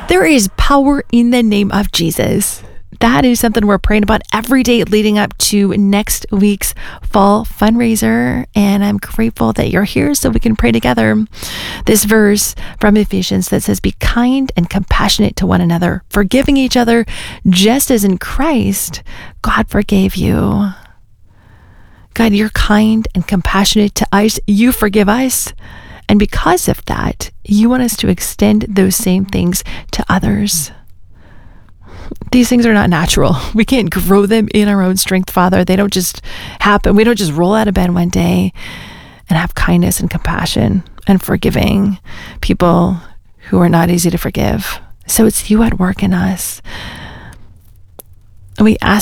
There is power in the name of Jesus. That is something we're praying about every day leading up to next week's fall fundraiser. And I'm grateful that you're here so we can pray together. This verse from Ephesians that says, be kind and compassionate to one another, forgiving each other, just as in Christ, God forgave you. God, you're kind and compassionate to us. You forgive us. And because of that, you want us to extend those same things to others. These things are not natural. We can't grow them in our own strength, Father. They don't just happen. We don't just roll out of bed one day and have kindness and compassion and forgiving people who are not easy to forgive. So it's you at work in us. And we ask